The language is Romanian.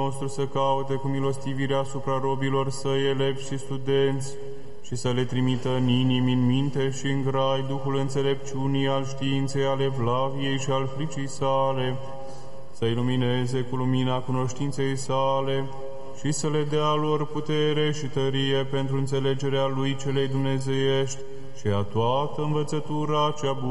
nostru să caute cu milostivire asupra robilor săi, elevi și studenți, și să le trimită în inimi, în minte și în grai Duhul înțelepciunii, al științei, al evlaviei și al fricii sale, să-i lumineze cu lumina cunoștinței sale și să le dea lor putere și tărie pentru înțelegerea lui celei dumnezeiești și a toată învățătura cea bună.